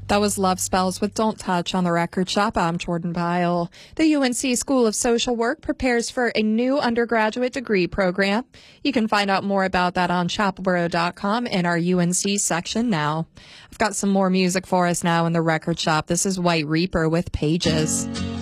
That was Love Spells with Don't Touch on the Record Shop. I'm Jordan Byle. The UNC School of Social Work prepares for a new undergraduate degree program. You can find out more about that on chapelboro.com in our UNC section now. I've got some more music for us now in the Record Shop. This is White Reaper with Pages.